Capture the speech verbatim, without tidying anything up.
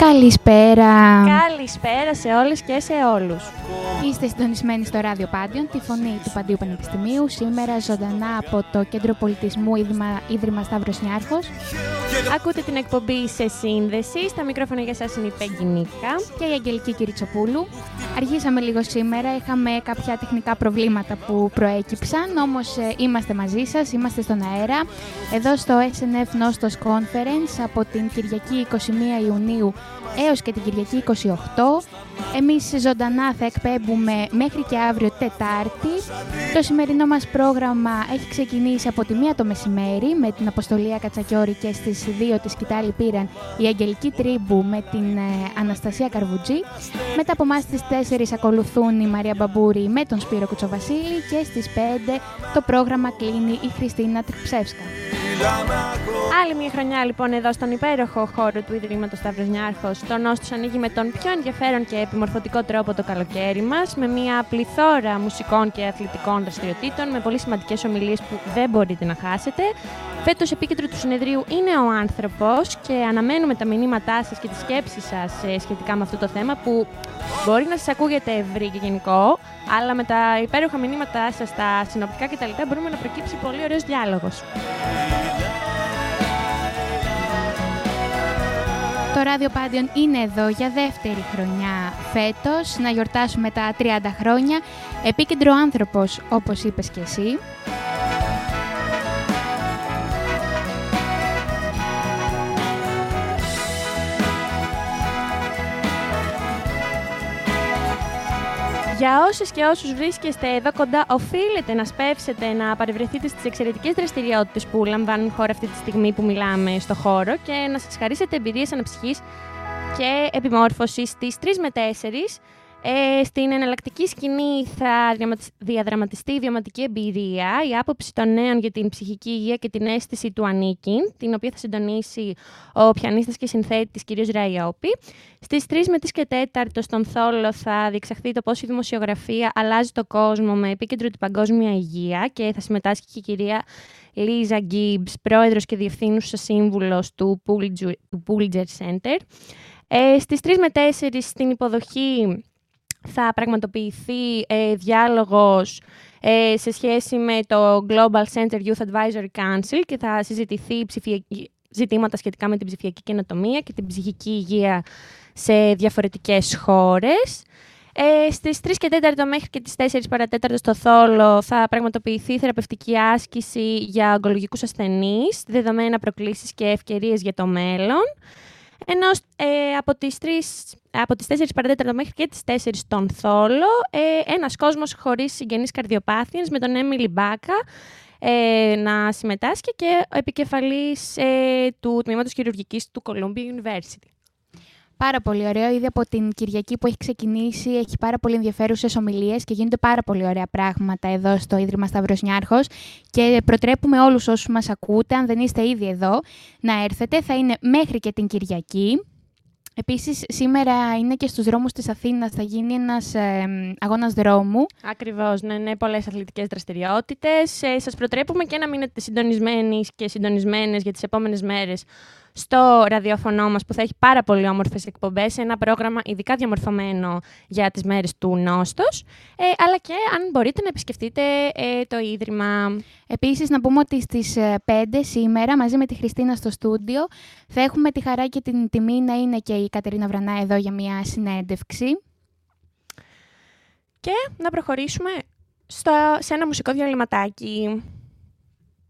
Καλησπέρα. Καλησπέρα σε όλες και σε όλους. Είστε συντονισμένοι στο Ράδιο Πάντιον, τη φωνή του Παντίου Πανεπιστημίου, σήμερα ζωντανά από το Κέντρο Πολιτισμού Ίδρυμα, Ίδρυμα Σταύρος Νιάρχος. Ακούτε την εκπομπή σε σύνδεση. Στα μικρόφωνα για σας είναι η Πέγγι Νίκα και η Αγγελική Κυριτσοπούλου. Αργήσαμε λίγο σήμερα, είχαμε κάποια τεχνικά προβλήματα που προέκυψαν, όμως ε, είμαστε μαζί σας, είμαστε στον αέρα, εδώ στο ες εν εφ Νόστος Conference από την Κυριακή εικοστή πρώτη Ιουνίου έως και την Κυριακή εικοστή ογδόη. Εμείς ζωντανά θα εκπέμπουμε μέχρι και αύριο Τετάρτη. Το σημερινό μας πρόγραμμα έχει ξεκινήσει από τη μία το μεσημέρι με την Αποστολία Κατσακιώρη και στις δύο τη σκητάλη πήραν η Αγγελική Τρίμπου με την ε, Αναστασία Καρβουτζή. Μετά από εμάς στις τέσσερις ακολουθούν η Μαρία Μπαμπούρη με τον Σπύρο Κουτσοβασίλη και στις πέντε το πρόγραμμα κλείνει η Χριστίνα Τριψεύσκα. Άλλη μια χρονιά λοιπόν εδώ στον υπέροχο χώρο του Ιδρύματος Σταύρος Νιάρχος. Το Νόστος ανοίγει με τον πιο ενδιαφέρον και επιμορφωτικό τρόπο το καλοκαίρι μας, με μια πληθώρα μουσικών και αθλητικών δραστηριοτήτων, με πολύ σημαντικές ομιλίες που δεν μπορείτε να χάσετε. Φέτος επίκεντρο του συνεδρίου είναι ο άνθρωπος και αναμένουμε τα μηνύματά σας και τις σκέψεις σας σχετικά με αυτό το θέμα που μπορεί να σας ακούγεται ευρύ και γενικό, αλλά με τα υπέροχα μηνύματά σας, τα συνοπτικά κτλ. Μπορούμε να προκύψει πολύ ωραίος διάλογος. Το Ράδιο Πάντιον είναι εδώ για δεύτερη χρονιά φέτος, να γιορτάσουμε τα τριάντα χρόνια. Επίκεντρο άνθρωπος, όπως είπες και εσύ. Για όσες και όσους βρίσκεστε εδώ κοντά, οφείλετε να σπεύσετε να παρευρεθείτε στις εξαιρετικές δραστηριότητες που λαμβάνουν χώρα αυτή τη στιγμή που μιλάμε στο χώρο και να σας χαρίσετε εμπειρίες αναψυχής και επιμόρφωσης στις τρεις με τέσσερις. Ε, στην εναλλακτική σκηνή θα διαδραματιστεί η βιωματική εμπειρία, η άποψη των νέων για την ψυχική υγεία και την αίσθηση του ανήκειν, την οποία θα συντονίσει ο πιανίστας και συνθέτης κ. Ραϊόπη. Στις τρεις με τις και τέταρτο στον Θόλο θα διεξαχθεί το πώς η δημοσιογραφία αλλάζει το κόσμο με επίκεντρο την παγκόσμια υγεία και θα συμμετάσχει και η κυρία Λίζα Γκίμπς, πρόεδρος και διευθύνουσα σύμβουλος του Pulitzer Center. Ε, στις τρεις με τέσσερις στην υποδοχή θα πραγματοποιηθεί ε, διάλογος ε, σε σχέση με το Global Center Youth Advisory Council και θα συζητηθεί ψηφιακή, ζητήματα σχετικά με την ψηφιακή καινοτομία και την ψυχική υγεία σε διαφορετικές χώρες. Ε, στις τρεις και τέταρτο μέχρι και τις τέσσερις παρά τέταρτο στο Θόλο θα πραγματοποιηθεί θεραπευτική άσκηση για ογκολογικούς ασθενείς, δεδομένα προκλήσεις και ευκαιρίες για το μέλλον. Ενώ ε, από, τις τρεις, από τις τέσσερις παρά τέταρτο μέχρι και τις τέσσερις στον Θόλο, ε, ένας κόσμος χωρίς συγγενείς καρδιοπάθειας με τον Έμιλι Μπάκα ε, να συμμετάσχει και ο επικεφαλής ε, του Τμήματος Χειρουργικής του Columbia University. Πάρα πολύ ωραίο. Ήδη από την Κυριακή που έχει ξεκινήσει, έχει πάρα πολύ ενδιαφέρουσες ομιλίες και γίνονται πάρα πολύ ωραία πράγματα εδώ στο Ίδρυμα Σταύρος Νιάρχος. Και προτρέπουμε όλους όσους μας ακούτε, αν δεν είστε ήδη εδώ, να έρθετε. Θα είναι μέχρι και την Κυριακή. Επίσης, σήμερα είναι και στους δρόμους της Αθήνας, θα γίνει ένας ε, αγώνας δρόμου. Ακριβώς, ναι, ναι, πολλές αθλητικές δραστηριότητες. Ε, σας προτρέπουμε και να μείνετε συντονισμένοι και συντονισμένες για τις επόμενες μέρες στο ραδιόφωνο μας που θα έχει πάρα πολύ όμορφες εκπομπές, ένα πρόγραμμα ειδικά διαμορφωμένο για τις μέρες του Νόστος, ε, αλλά και αν μπορείτε να επισκεφτείτε ε, το Ίδρυμα. Επίσης, να πούμε ότι στις πέντε σήμερα, μαζί με τη Χριστίνα στο στούντιο, θα έχουμε τη χαρά και την τιμή να είναι και η Κατερίνα Βρανά εδώ για μια συνέντευξη. Και να προχωρήσουμε στο, σε ένα μουσικό διαλυματάκι.